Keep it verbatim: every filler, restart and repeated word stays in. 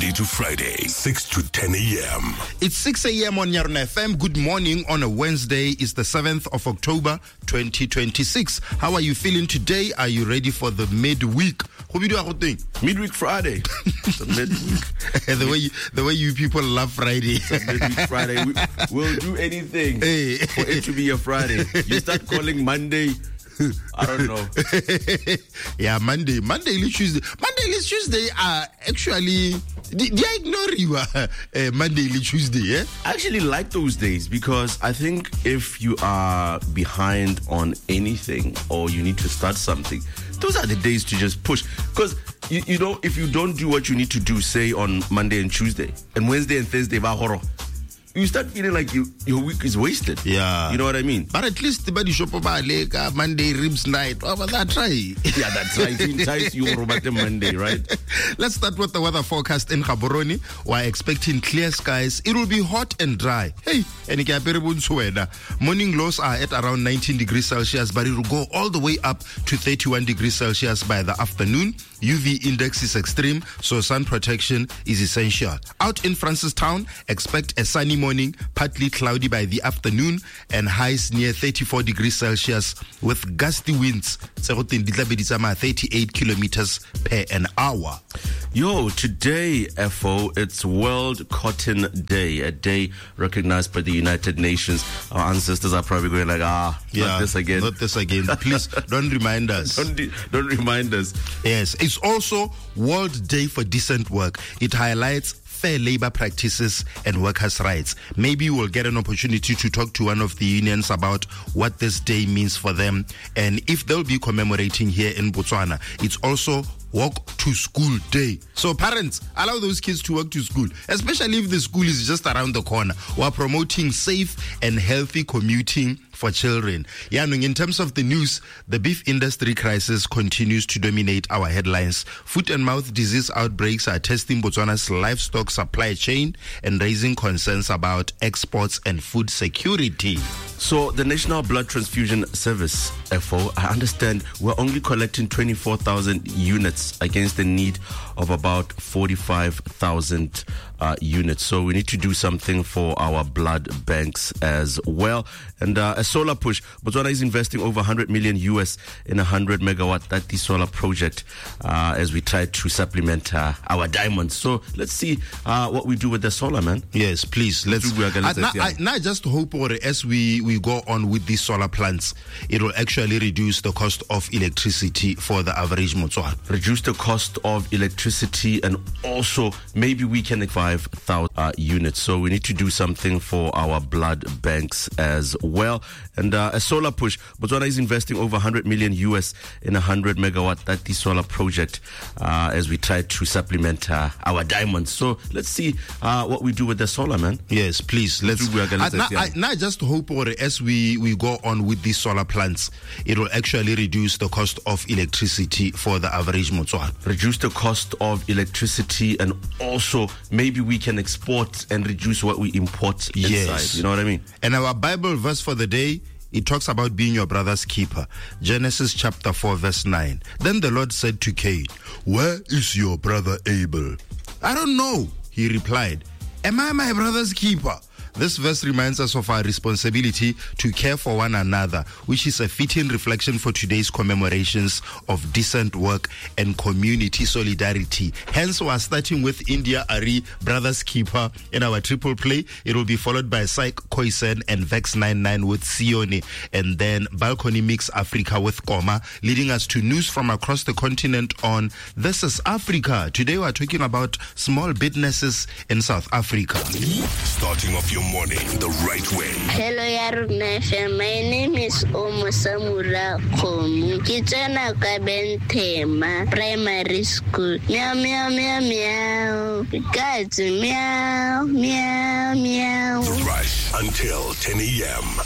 Monday to Friday, six to ten a.m. It's six a.m. on Nyarna F M. Good morning on a Wednesday. It's the seventh of October, twenty twenty-six. How are you feeling today? Are you ready for the midweek? Midweek Friday. The midweek. the way you, the way you people love Friday. Midweek Friday. We, we'll do anything hey. for it to be a Friday. You start calling Monday, I don't know. Yeah, Monday. Monday, Tuesday. Monday, Tuesday are actually... Did I ignore you? Uh, Monday, Tuesday, yeah? I actually like those days because I think if you are behind on anything or you need to start something, those are the days to just push. Because, you, you know, if you don't do what you need to do, say on Monday and Tuesday, and Wednesday and Thursday, you start feeling like you, your week is wasted. Yeah. You know what I mean? But at least the body shop about Monday, ribs night. What about that try? Yeah, that's right. Entice you about Monday, right? Let's start with the weather forecast in Gaborone. We're expecting clear skies. It will be hot and dry. Hey, and morning lows are at around nineteen degrees Celsius, but it will go all the way up to thirty-one degrees Celsius by the afternoon. U V index is extreme, so sun protection is essential. Out in Francistown, expect a sunny morning, partly cloudy by the afternoon, and highs near thirty-four degrees Celsius with gusty winds, thirty-eight kilometers per an hour. Yo, today, F O, it's World Cotton Day, a day recognized by the United Nations. Our ancestors are probably going like, ah, yeah, not this again. Not this again. Please don't remind us. Don't, don't remind us. Yes, it's also World Day for Decent Work. It highlights fair labor practices and workers' rights. Maybe we'll get an opportunity to talk to one of the unions about what this day means for them and if they'll be commemorating here in Botswana. It's also Walk to School Day. So parents, allow those kids to walk to school, especially if the school is just around the corner. We're promoting safe and healthy commuting for children. Yeah, in terms of the news, the beef industry crisis continues to dominate our headlines. Foot and mouth disease outbreaks are testing Botswana's livestock supply chain and raising concerns about exports and food security. So the National Blood Transfusion Service, F O, I understand we're only collecting twenty-four thousand units against the need of about forty-five thousand uh, units. So we need to do something for our blood banks as well. And uh, a solar push. Botswana is investing over one hundred million U S in a one hundred megawatt Tati solar project uh, as we try to supplement uh, our diamonds. So let's see uh, what we do with the solar, man. Yes, please. Let's. I, now, I, now I just hope, or as we, we go on with these solar plants, it will actually reduce the cost of electricity for the average Motswana. Reduce the cost of electricity, and also maybe we can five thousand uh, units. So we need to do something for our blood banks as well. And uh, a solar push. Botswana is investing over one hundred million U S in a one hundred megawatt Tati solar project uh, as we try to supplement uh, our diamonds. So let's see uh, what we do with the solar, man. Yes, please. Let's. I, now, I, now I just hope, or as we, we go on with these solar plants, it will actually reduce the cost of electricity for the average Motswana. Reduce the cost of electricity, and also maybe we can export and reduce what we import inside. Yes. You know what I mean? And our Bible verse for the day, it talks about being your brother's keeper. Genesis chapter four, verse nine. Then the Lord said to Cain, "Where is your brother Abel?" "I don't know," he replied. "Am I my brother's keeper?" This verse reminds us of our responsibility to care for one another, which is a fitting reflection for today's commemorations of decent work and community solidarity. Hence, we're starting with India Ari, Brothers Keeper, in our triple play. It will be followed by Psych Koisen and Vex ninety-nine with Sione, and then Balcony Mix Africa with Koma, leading us to news from across the continent on This is Africa. Today, we're talking about small businesses in South Africa. Starting off your morning the right way. Hello, Yaruna F M. My name is Omo Samura Komu. Kitana Kabentema Primary School. Meow, meow, meow, meow. Cats, meow, meow, meow. The Rush until ten a.m.